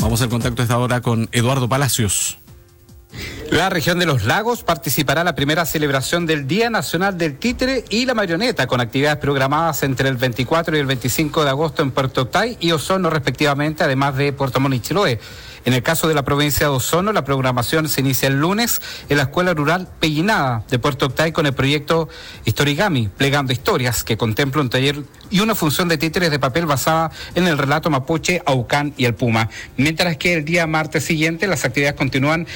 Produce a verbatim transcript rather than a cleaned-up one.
Vamos al contacto a esta hora con Eduardo Palacios. La región de los lagos participará en la primera celebración del Día Nacional del Títere y la Marioneta, con actividades programadas entre el veinticuatro y el veinticinco de agosto en Puerto Octay y Osorno respectivamente, además de Puerto Montt y Chiloé. En el caso de la provincia de Osorno, la programación se inicia el lunes en la Escuela Rural Pellinada de Puerto Octay con el proyecto Historigami, Plegando Historias, que contempla un taller y una función de títeres de papel basada en el relato mapuche, Aucán y el Puma. Mientras que el día martes siguiente las actividades continúan